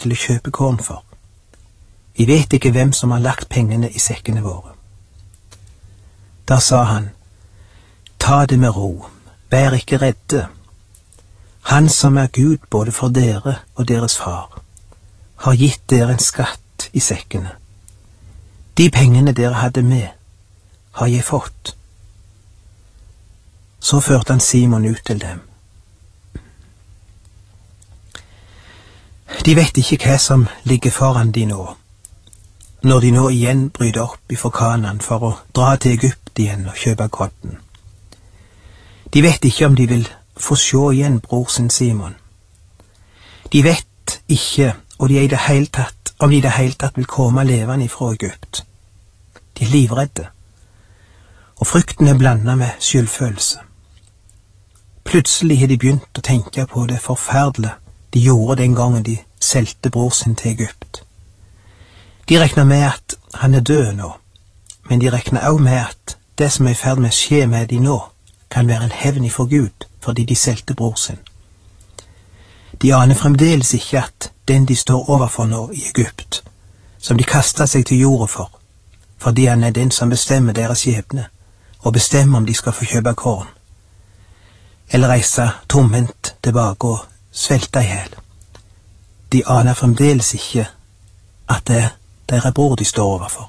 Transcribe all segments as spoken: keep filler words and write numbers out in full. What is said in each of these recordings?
til å kjøpe korn for. Vi vet ikke hvem som har lagt pengene i sekkene våre. Da sa han, ta det med ro, vær ikke redde. Han som er Gud både for dere og deres far, har gitt dere en skatt i sekkene. De pengene dere hadde med, har jeg fått. Så førte han Simon ut til dem. De vet ikke hva som ligger foran de nå, når de nå igjen bryter opp ifra Kanaan for å dra til Egypt igjen og kjøpe grodden. De vet ikke om de vil få se igjen bror sin Simon. De vet ikke og de er i det hele tatt, om de i det hele tatt vil komme levende ifra Egypt. De er livredde, og frykten er blandet med skyldfølelse. Plutselig har de begynt å tenke på det forferdelige de gjorde den gangen de selte bror sin til Egypt. De regner med at han er død nå, men de regner også med at det som er i ferd med å skje med de nå, kan være en hevn for Gud fordi de selte bror sin. De aner fremdeles ikke at den de står overfor nå i Egypt, som de kastet seg til jorda for, fordi han er den som bestemmer deres skjebne, og bestemmer om de skal få kjøpe korn, eller reise tomhendt tilbake og svelte i hjel. De aner fremdeles ikke at det er deres bror de står overfor.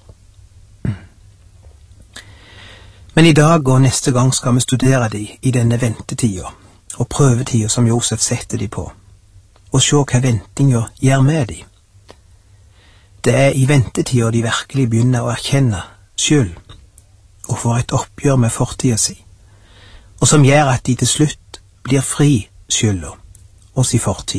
Men i dag og neste gang skal vi studere de i denne ventetida og prøvetida som Josef setter de på, og se hva ventinga gjør med de. Det er i ventetida de virkelig begynner å erkjenne skyld og får et oppgjør med fortida si, og som gjør at de til slutt blir fri skylda og si fortid.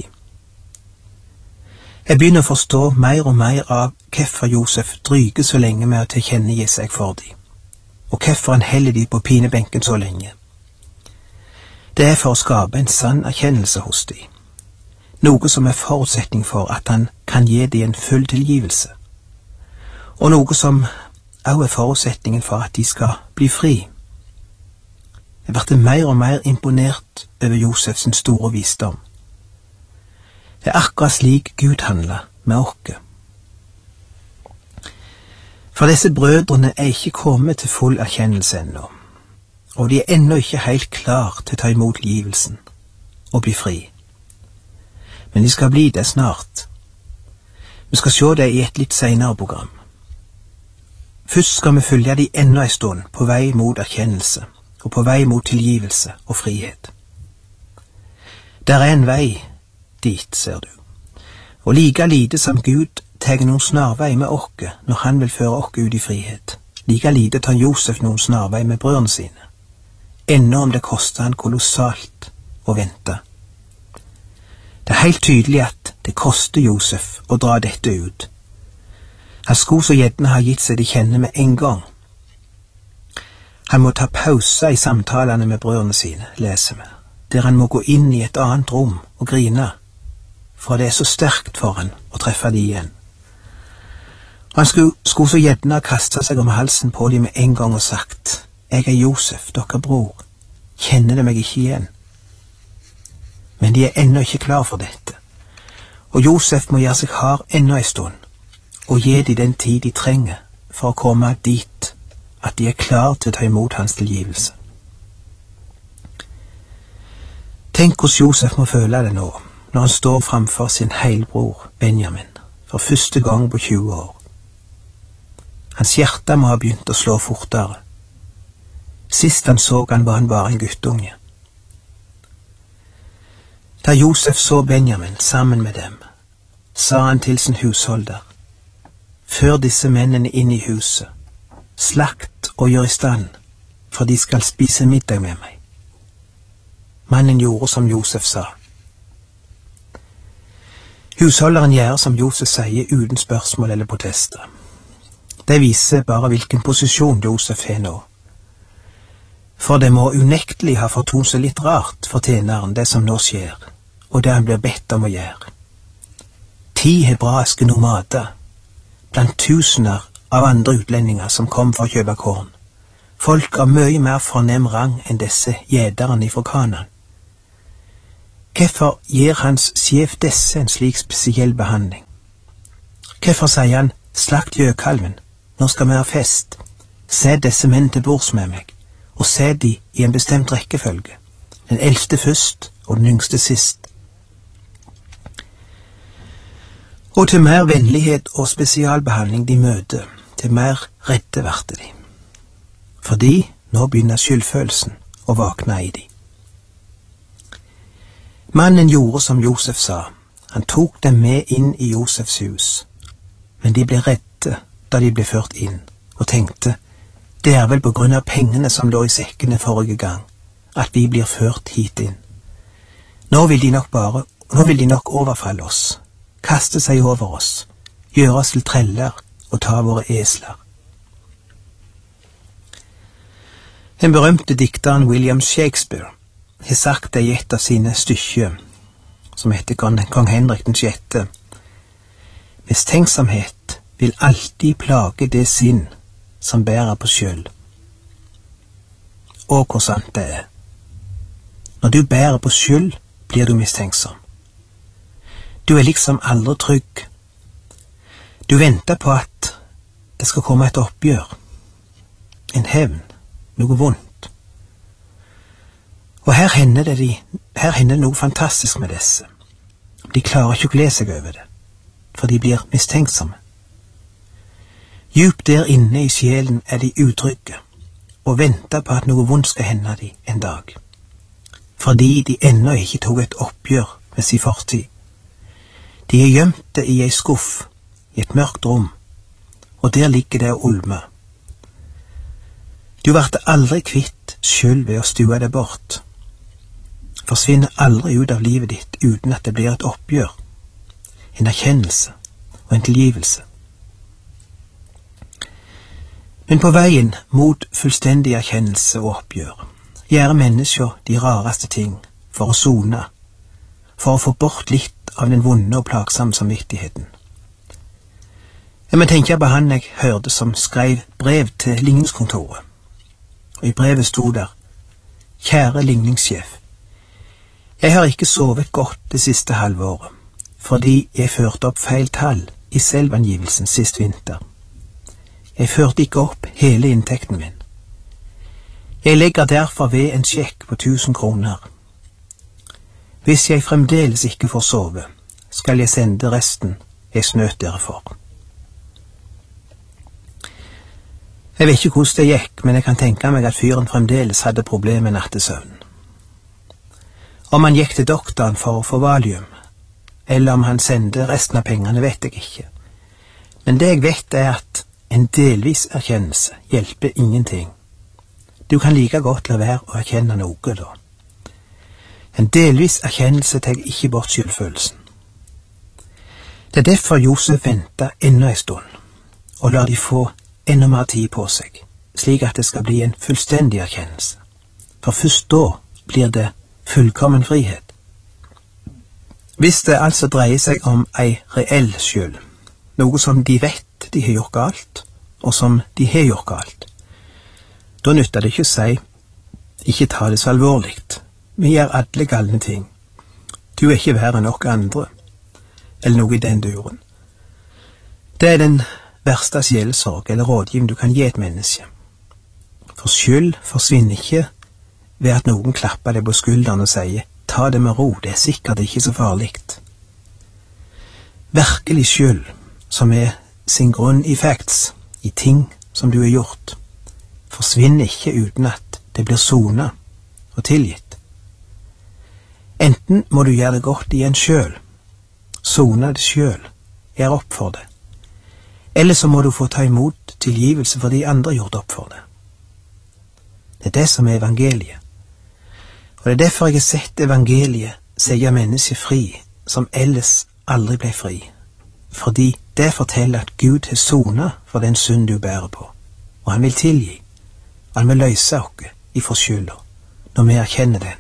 Jeg begynner å forstå mer og mer av hvorfor Josef dryger så lenge med å tilkjennegi seg for de, og hvorfor han heller de på pinebenken så lenge. Det er for å skape en sann erkjennelse hos de, noe som er forutsetning for at han kan gi de en full tilgivelse, og noe som også er forutsetningen for at de skal bli fri. Jeg ble mer og mer imponert over Josefs store visdom. Det er akkurat slik Gud handler med oss. For disse brødrene er ikke kommet til full erkjennelse ennå, og de er ennå ikke helt klar til å ta imot tilgivelsen og bli fri. Men de skal bli det snart. Vi skal se det i et litt senere program. Først skal vi følge de enda en stund på vei mot erkjennelse, og på vei mot tilgivelse og frihet. Der er en vei dit, ser du. Og like lite som Gud tar noen snarvei med oss når han vil føre oss ut i frihet, like lite tar Josef noen snarvei med brødrene sine, ennå om det koster han kolossalt å vente. Det er helt tydelig at det koster Josef å dra dette ut. Han skulle så gjerne ha gitt seg det kjenne med en gang. Han må ta pause i samtalene med brødrene sine, leser vi, der han må gå inn i et annet rom og grine, for det er så sterkt for han å treffe de igjen. Og han skulle, skulle så gjerne ha kastet seg om halsen på dem med en gang og sagt, jeg er Josef, dere bror, kjenner de meg ikke igjen? Men de er ennå ikke klar for dette, og Josef må gjøre seg hard ennå en stund, og gi de den tid de trenger for å komme dit at de er klar til å ta imot hans tilgivelse. Tenk hvordan Josef må føle det nå, når han står framfor sin heilbror Benjamin, for første gang på tjue år. Hans hjerte må ha begynt å slå fortere. Sist han så han var han bare en guttunge. Da Josef så Benjamin sammen med dem, sa han til sin husholder, før disse mennene inn i huset, slakt og gjør i stand, for de skal spise middag med meg. Mannen gjorde som Josef sa. Husholderen gjør som Josef sier uten spørsmål eller protester. Det viser bare hvilken posisjon Josef har nå. For det må unektelig ha fortont seg litt rart for tjeneren det som nå skjer, og det han blir bedt om å gjøre. Ti hebraiske nomader, blant tusener av andre utlendinger som kom for å kjøpe korn, folk av mye mer fornem rang enn disse gjederne fra Kanaan. Hvorfor gir hans sjef disse en slik spesiell behandling? Hvorfor sier han, slakt gjøkalven, nå skal vi ha fest, sett disse menn til bords med meg, og sett de i en bestemt rekkefølge, den eldste først og den yngste sist. Og til mer vennlighet og spesialbehandling de møter, til mer redde varte de. Fordi nå begynner skyldfølelsen å vakne i de. Mannen gjorde som Josef sa, han tok dem med inn i Josefs hus, men de ble redde da de ble ført inn, og tenkte, det er vel på grunn av pengene som lå i sekkene forrige gang, at vi blir ført hit inn. Nå vil de nok bare, nå vil de nok overfalle oss, kaste seg over oss, gjøre oss til treller og ta våre esler. Den berømte dikteren William Shakespeare har sagt det i et av sine stykker, som heter Kong Henrik den sjette. Mistenksomhet vil alltid plage det sinn som bærer på skyld. Og hvor sant det er. Når du bærer på skyld, blir du mistenksom. Du er liksom aldri trygg. Du venter på at det skal komme et oppgjør, en hevn, noe vondt. Og her hender det, de, her hender noe fantastisk med disse. De klarer ikke å glede seg over det, for de blir mistenksomme. Djupt der inne i sjelen er de utrygge, og venter på at noe vondt skal hende de en dag, fordi de ennå ikke tok et oppgjør med sin fortid. De er gjemte i ei skuff, i et mørkt rom, og der ligger det og ulmer. Du varte aldri kvitt skyld ved å stue det bort. Forsvinner aldri ut av livet ditt uten at det blir et oppgjør, en erkjennelse og en tilgivelse. Men på veien mot fullstendig erkjennelse og oppgjør gjør mennesker de rareste ting for å sone, for å få bort litt av den vonde og plagsomme samvittigheten. Jeg må tenke på han jeg hørte som skrev brev til ligningskontoret, og i brevet sto der, kjære ligningssjef, jeg har ikke sovet godt det siste halvåret, fordi jeg førte opp feil tall i selvangivelsen sist vinter. Jeg førte ikke opp hele inntekten min. Jeg legger derfor ved en sjekk på tusen kroner. Hvis jeg fremdeles ikke får sove, skal jeg sende resten jeg snøt dere for. Jeg vet ikke hvordan det gikk, men jeg kan tenke meg at fyren fremdeles hadde problemer med nattesøvn. Om han gikk til doktoren for å få valium, eller om han sendte resten av pengene, vet jeg ikke. Men det jeg vet er at en delvis erkjennelse hjelper ingenting. Du kan like godt la være å erkjenne noe da. En delvis erkjennelse tar ikke bort skyldfølelsen. Det er derfor Josef venter enda en stund, og lar de få enda mer tid på seg, slik at det skal bli en fullstendig erkjennelse. For først da blir det fullkommen frihet. Hvis det altså dreier seg om ei reell skyld, noe som de vet de har gjort galt, og som de har gjort galt, da nytter det ikke å si, ikke ta det så alvorligt, vi gjør alle galne ting, du er ikke verre enn noen andre, eller noe i den duren. Det er den verste sjelesorg eller rådgivning du kan gi et menneske. For skyld forsvinner ikke ved at noen klapper deg på skulderen og sier, ta det med ro, det er sikkert ikke så farligt. Virkelig skyld, som er sin grunn i facts, i ting som du har gjort, forsvinner ikke uten at det blir sonet og tilgitt. Enten må du gjøre det godt igjen sjøl, sone det sjøl, gjøre opp for det, eller så må du få ta imot tilgivelse for de andre har gjort opp for det. Det er det som er evangeliet. Og det er derfor jeg har sett evangeliet sette mennesket fri, som ellers aldri ble fri. Fordi det forteller at Gud har sonet for den synd du bærer på, og han vil tilgi, og han vil løse oss ifra skylda, når vi erkjenner den.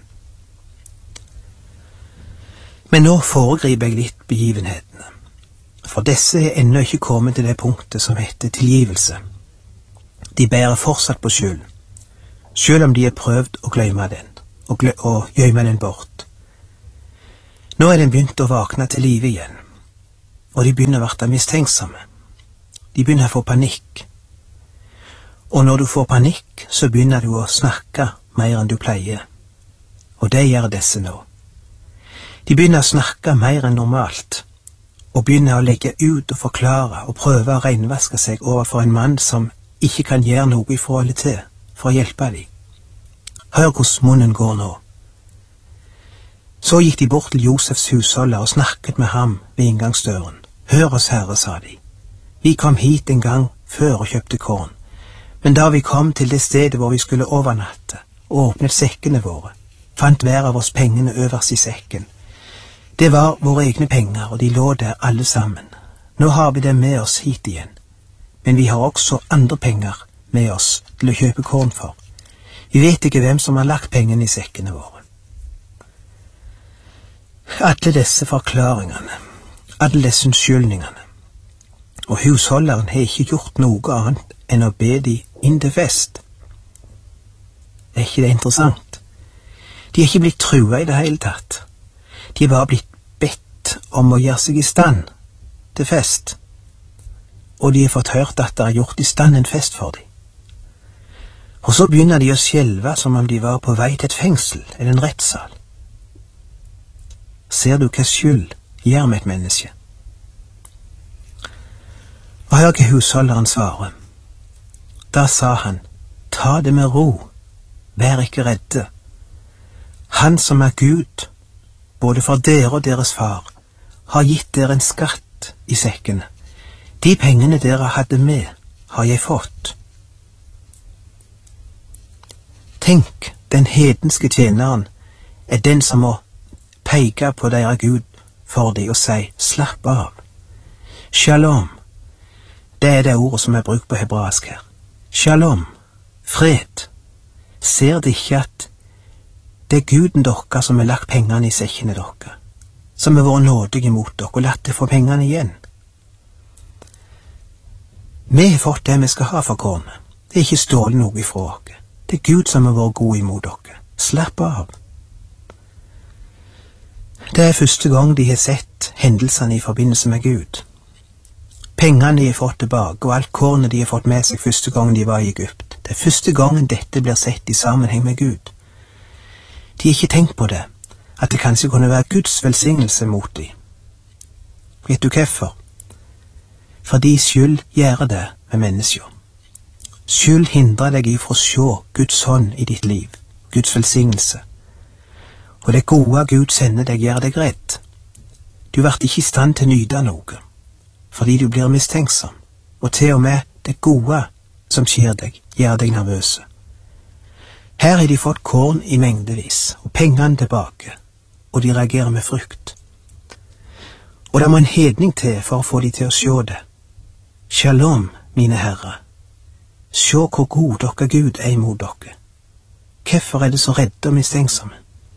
Men nå foregriper jeg litt begivenhetene, for disse er ennå ikke kommet til det punktet som heter tilgivelse. De bærer fortsatt på skyld, selv om de har prøvd å glemme den, og, glø og gjemme den bort. Nå er den begynt å vakne til live igjen, og de begynner å være mistenksomme. De begynner å få panikk. Og når du får panikk, så begynner du å snakke mer enn du pleier. Og det gjør disse nå. De begynner å snakke mer enn normalt, og begynner å legge ut og forklare og prøve å renvaske seg overfor en mann som ikke kan gjøre noe i forhold til for å hjelpe dem. Hør hvordan munnen går nå. Så gikk de bort til Josefs husholder og snakket med ham ved inngangsdøren. Hør oss, Herre, sa de. Vi kom hit en gang før og kjøpte korn, men da vi kom til det stedet hvor vi skulle overnatte og åpnet sekkene våre, fant hver av oss pengene øverst i sekken. Det var våre egne penger, og de lå der alle sammen. Nå har vi dem med oss hit igjen, men vi har også andre penger med oss til å kjøpe korn for. Vi vet ikke hvem som har lagt pengene i sekkene våre. Alle disse forklaringene, alle disse unnskyldningene, og husholderen har ikke gjort noe annet enn å be de inn til fest. Er ikke det interessant? De er ikke blitt trua i det hele tatt. De er bare blitt bedt om å gjøre seg i stand til fest, og de har fått hørt at det er gjort i stand en fest for dem. Og så begynner de å skjelve som om de var på vei til et fengsel eller en rettssal. Ser du hva skyld gjør med et menneske? Og hør hva husholderen svarer. Da sa han, ta det med ro, vær ikke redde. Han som er Gud, både for dere og deres far, har gitt dere en skatt i sekkene. De pengene dere hadde med, har jeg fått. Tenk, den hedenske tjeneren er den som må peke på deres Gud for dem og si, slapp av. Shalom, det er det ordet som er brukt på hebraisk her. Shalom, fred. Ser de ikke at det er Guden dere som har lagt pengene i sekkene dere, som har vært nådige mot dere og latt det få pengene igjen? Vi har fått det vi skal ha for kornet. Det er ikke stålet noe ifra oss. Det er Gud som har vært god imot dere. Slapp av. Det er første gang de har sett hendelsene i forbindelse med Gud. Pengene de har fått tilbake, og alt kornet de har fått med seg første gang de var i Egypt. Det er første gangen dette blir sett i sammenheng med Gud. De har ikke tenkt på det, at det kanskje kunne være Guds velsignelse mot dem. Vet du hvorfor? Fordi skyld gjør det med mennesker. Skyld hindrer deg i å se Guds hånd i ditt liv, Guds velsignelse. Og det gode Gud sender deg gjør deg redd. Du blir ikke i stand til å nyte noe, fordi du blir mistenksom, og til og med det gode som skjer deg, gjør deg nervøse. Her har de fått korn i mengdevis, og pengene tilbake, og de reagerer med frykt. Og det må en hedning til for å få de til å se det. Shalom, mine herrer. Se hvor god dere Gud er imot dere. Hvorfor er det så redde og mistenksomme?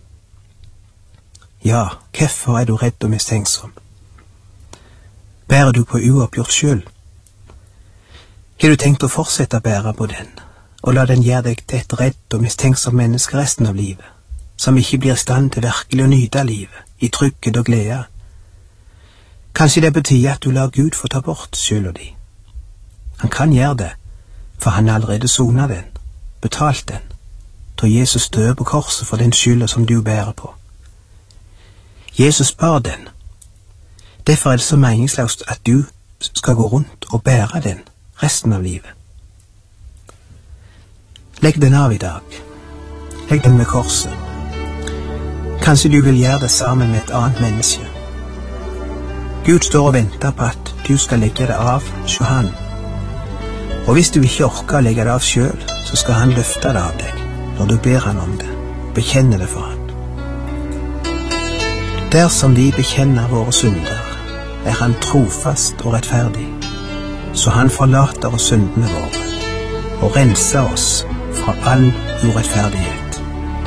Ja, hvorfor er du redd og mistenksom? Bærer du på uoppgjort skyld? Har du tenkt å fortsette å bære på den, og la den gjøre deg til et redd og mistenksom menneske resten av livet, som ikke blir i stand til virkelig å nyte livet, i trygghet og glede? Kanskje det betyr at du lar Gud få ta bort skylda di. Han kan gjøre det, for han allerede sonet den, betalt den, da Jesus døde på korset for den skylda som du bærer på. Jesus bar den. Derfor er det så meningsløst at du skal gå rundt og bære den resten av livet. Legg den av i dag. Legg den med korset. Kanskje du vil gjøre det sammen med et annet menneske. Gud står og venter på at du skal legge det av hos han. Og hvis du ikke orker å legge det av selv, så skal han løfte det av deg når du ber han om det. Bekjenne det for han. Dersom vi bekjenner våre synder, er han trofast og rettferdig, så han forlater oss syndene våre og renser oss fra all urettferdighet.